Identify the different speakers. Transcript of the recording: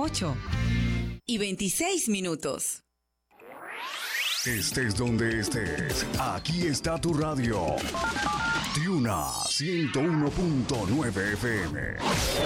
Speaker 1: 8:26.
Speaker 2: Estés donde estés, aquí está tu radio. Tiuna 101.9 FM.